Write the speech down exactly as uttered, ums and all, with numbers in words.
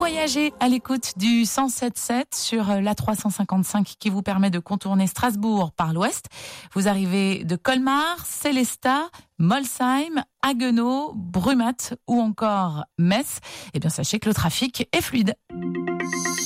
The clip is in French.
voyagez à l'écoute du cent sept sept sur l'A trois cent cinquante-cinq qui vous permet de contourner Strasbourg par l'ouest. Vous arrivez de Colmar, Sélestat, Molsheim, Haguenau, Brumath ou encore Metz. Eh bien, sachez que le trafic est fluide.